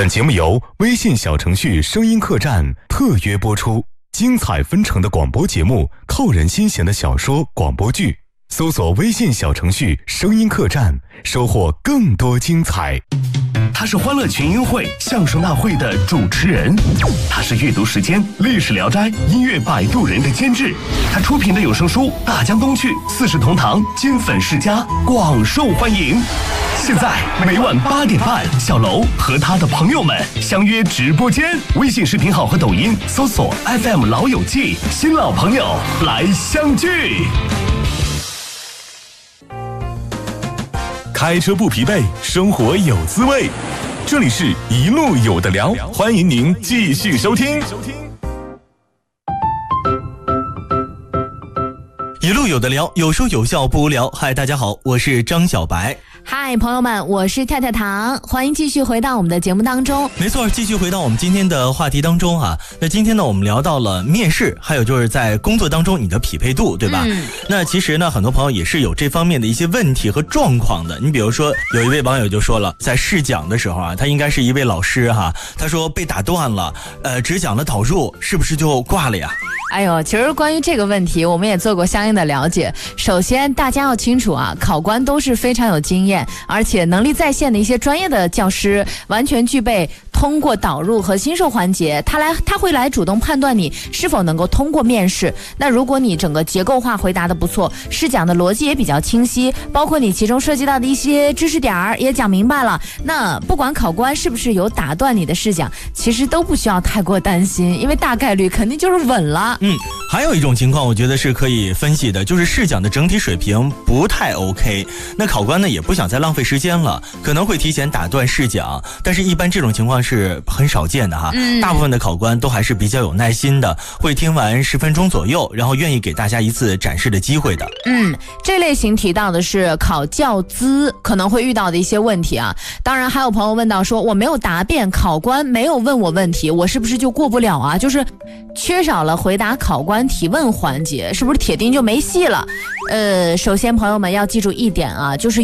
本节目由微信小程序声音客栈特约播出，精彩纷呈的广播节目，扣人心弦的小说广播剧，搜索微信小程序声音客栈，收获更多精彩。 他是欢乐群英会相声大会的主持人，他是阅读时间历史聊斋音乐摆渡人的监制，他出品的有声书《大江东去》四世同堂金粉世家广受欢迎。现在每晚8点半，小楼和他的朋友们相约直播间，微信视频号和抖音搜索 FM 老友记，新老朋友来相聚。 开车不疲惫，生活有滋味。这里是一路有的聊，欢迎您继续收听。 一路有的聊，有说有笑不无聊。嗨，大家好，我是张小白。 嗨，朋友们，我是跳跳糖，欢迎继续回到我们的节目当中。 没错，继续回到我们今天的话题当中啊。那今天呢，我们聊到了面试，还有就是在工作当中你的匹配度，对吧？那其实呢，很多朋友也是有这方面的一些问题和状况的。你比如说，有一位网友就说了，在试讲的时候啊，他应该是一位老师哈，他说被打断了，只讲了导入，是不是就挂了呀？ 哎呦，其实关于这个问题，我们也做过相应的了解。首先，大家要清楚啊，考官都是非常有经验，而且能力在线的一些专业的教师，完全具备通过导入和新售环节，他会来主动判断你是否能够通过面试。那如果你整个结构化回答的不错，试讲的逻辑也比较清晰，包括你其中涉及到的一些知识点也讲明白了，那不管考官是不是有打断你的试讲，其实都不需要太过担心，因为大概率肯定就是稳了。 还有一种情况我觉得是可以分析的，就是试讲的整体水平不太 OK， 那考官呢也不想再浪费时间了，可能会提前打断试讲，但是一般这种情况是很少见的哈。大部分的考官都还是比较有耐心的，会听完10分钟左右，然后愿意给大家一次展示的机会的。 这类型提到的是考教资可能会遇到的一些问题啊。当然还有朋友问到说，我没有答辩，考官没有问我问题，我是不是就过不了啊？就是缺少了回答考官提问环节，是不是铁定就没戏了？首先朋友们要记住一点啊，就是